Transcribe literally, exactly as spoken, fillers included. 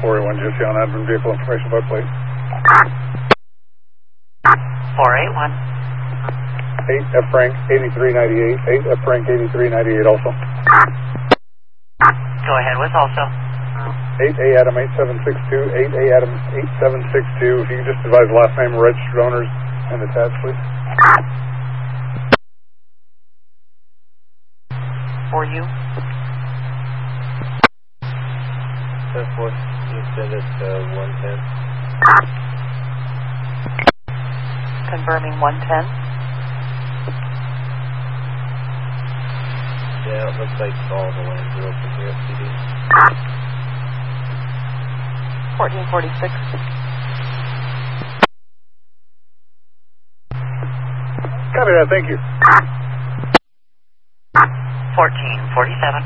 four eight one, just on admin vehicle information about plate. four eight one. eight F Frank eighty-three ninety-eight, eight F Frank eighty-three ninety-eight also. Go ahead with also. eight A Adam eight seven six two, eight A Adam eight seven six two. If you could just advise the last name, registered owners, and attached, please. For you. ten four, you send it to one ten. Confirming one ten. Yeah, it looks like all the lanes are open here at C D. fourteen forty-six. Copy that, thank you. fourteen forty-seven.